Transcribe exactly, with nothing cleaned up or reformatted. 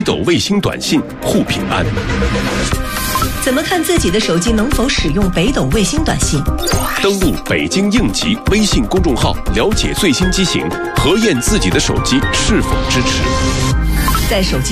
北斗卫星短信护平安。 怎么看自己的手机能否使用北斗卫星短信？ 登录北京应急微信公众号，了解最新机型，核验自己的手机是否支持。 在手机